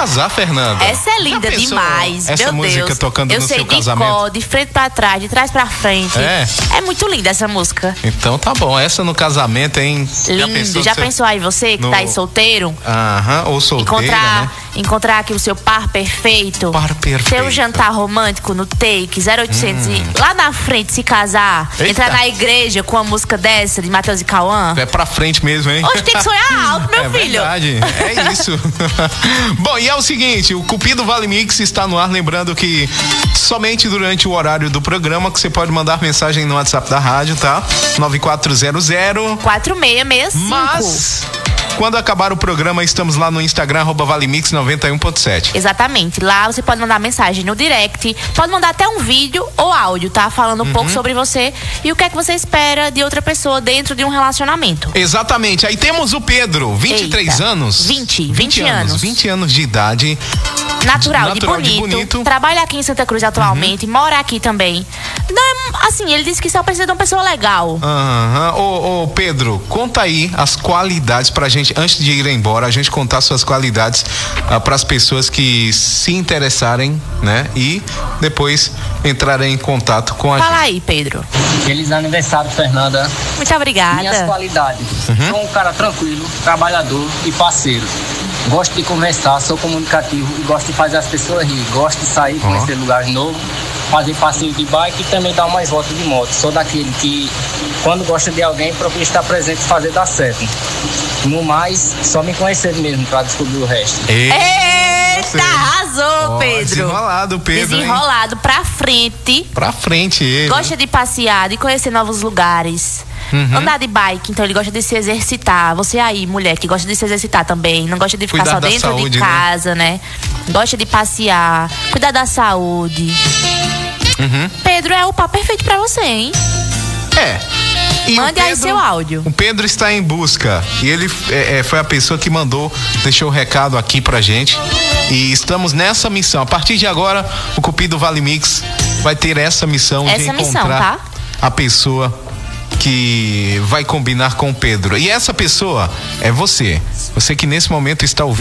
casar, Fernanda. Essa é linda demais, essa meu música Deus. tocando no seu casamento? Eu sei de frente pra trás, de trás pra frente. É muito linda essa música. Então tá bom, essa no casamento, hein? Lindo. Já pensou aí você que tá aí solteiro? Ou solteira, né? Encontrar aqui o seu par perfeito. Par perfeito. Ter um jantar romântico no Take 0800 e lá na frente se casar. Eita. Entrar na igreja com uma música dessa de Matheus e Cauã. É pra frente mesmo, hein? Hoje tem que sonhar alto, meu filho. Verdade, é isso. Bom, e é o seguinte, o Cupido Vale Mix está no ar, lembrando que somente durante o horário do programa que você pode mandar mensagem no WhatsApp da rádio, tá? 9400 4665. Mas quando acabar o programa, estamos lá no Instagram, @valemix91.7. Exatamente. Lá você pode mandar mensagem no direct, pode mandar até um vídeo ou áudio, tá? Falando um pouco sobre você e o que é que você espera de outra pessoa dentro de um relacionamento. Exatamente. Aí temos o Pedro, 23 anos. 20 anos. 20 anos de idade. Natural de bonito. Trabalha aqui em Santa Cruz atualmente, mora aqui também. Não, assim, ele disse que só precisa de uma pessoa legal. Ô, Pedro, conta aí as qualidades pra gente, antes de ir embora, a gente contar suas qualidades para as pessoas que se interessarem, né? E depois entrarem em contato com a gente. Fala aí, Pedro. Feliz aniversário, Fernanda. Muito obrigada. Minhas qualidades. Sou um cara tranquilo, trabalhador e parceiro. Gosto de conversar, sou comunicativo e gosto de fazer as pessoas rir. Gosto de sair, conhecer lugares novos, fazer passeio de bike e também dar umas voltas de moto. Sou daquele que, quando gosta de alguém, procura estar presente e fazer dar certo. No mais, só me conhecer mesmo para descobrir o resto. Eita, arrasou, Pedro. Desenrolado, Pedro. Desenrolado, pra frente. Pra frente, ele. Gosta de passear, de conhecer novos lugares. Andar de bike, então ele gosta de se exercitar. Você aí, mulher, que gosta de se exercitar também. Não gosta de ficar Cuidar só dentro saúde, de casa, né? Gosta de passear, cuidar da saúde. Pedro é o pau perfeito pra você, hein? E mande aí seu áudio. O Pedro está em busca e ele foi a pessoa que deixou o recado aqui pra gente e estamos nessa missão. A partir de agora, o Cupido Vale Mix vai ter essa missão de encontrar a pessoa que vai combinar com o Pedro. E essa pessoa é você. Você que nesse momento está ouvindo